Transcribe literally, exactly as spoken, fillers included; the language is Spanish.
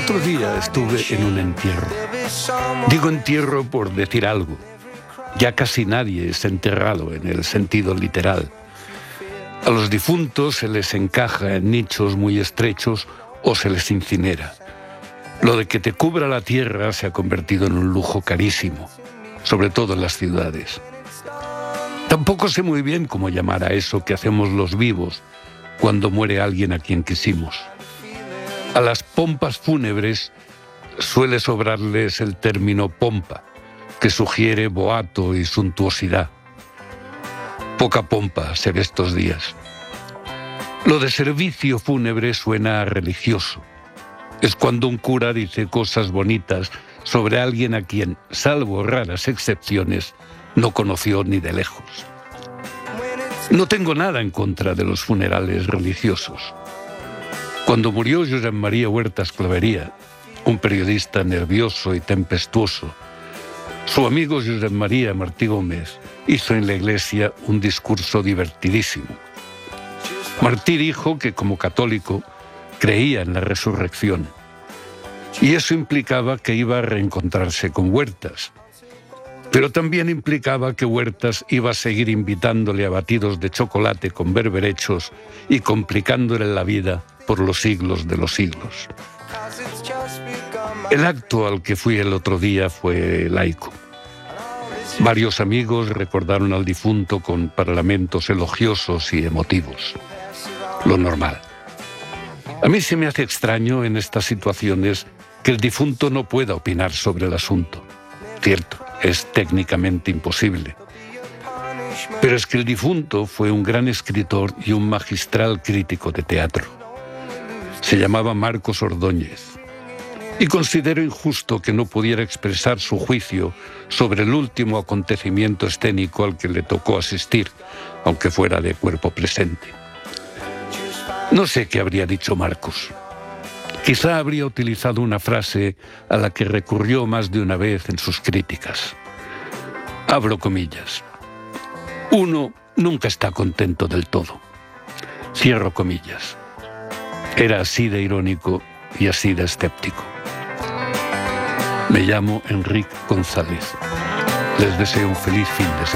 otro día estuve en un entierro. Digo entierro por decir algo. Ya casi nadie es enterrado en el sentido literal. A los difuntos se les encaja en nichos muy estrechos o se les incinera. Lo de que te cubra la tierra se ha convertido en un lujo carísimo, sobre todo en las ciudades. Tampoco sé muy bien cómo llamar a eso que hacemos los vivos cuando muere alguien a quien quisimos. A las pompas fúnebres suele sobrarles el término pompa, que sugiere boato y suntuosidad. Poca pompa se ve estos días. Lo de servicio fúnebre suena religioso. Es cuando un cura dice cosas bonitas sobre alguien a quien, salvo raras excepciones, no conoció ni de lejos. No tengo nada en contra de los funerales religiosos. Cuando murió Josep María Huertas Clavería, un periodista nervioso y tempestuoso, su amigo Josep María Martí Gómez hizo en la iglesia un discurso divertidísimo. Martí dijo que como católico creía en la resurrección y eso implicaba que iba a reencontrarse con Huertas, pero también implicaba que Huertas iba a seguir invitándole a batidos de chocolate con berberechos y complicándole la vida por los siglos de los siglos. El acto al que fui el otro día fue laico. Varios amigos recordaron al difunto con parlamentos elogiosos y emotivos. Lo normal. A mí se me hace extraño en estas situaciones que el difunto no pueda opinar sobre el asunto. Cierto, es técnicamente imposible. Pero es que el difunto fue un gran escritor y un magistral crítico de teatro. Se llamaba Marcos Ordóñez. Y considero injusto que no pudiera expresar su juicio sobre el último acontecimiento escénico al que le tocó asistir, aunque fuera de cuerpo presente. No sé qué habría dicho Marcos. Quizá habría utilizado una frase a la que recurrió más de una vez en sus críticas. Abro comillas. Uno nunca está contento del todo. Cierro comillas. Era así de irónico y así de escéptico. Me llamo Enrique González. Les deseo un feliz fin de semana.